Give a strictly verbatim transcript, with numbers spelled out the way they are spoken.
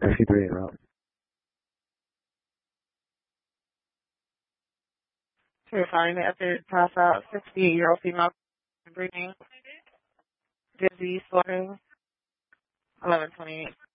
fifty-three en route. Terrifying. The updated pass out. sixty-eight-year-old female breathing. Dizzy, sweating. eleven twenty-eight.